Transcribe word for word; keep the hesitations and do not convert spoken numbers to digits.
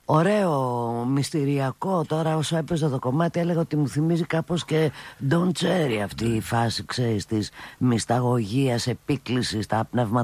Ωραίο, μυστηριακό. Τώρα όσο έπαιζε το κομμάτι έλεγα ότι μου θυμίζει κάπως και Don Cherry αυτή η φάση, ξέρεις, της μυσταγωγίας, επίκλησης, τα πνεύματα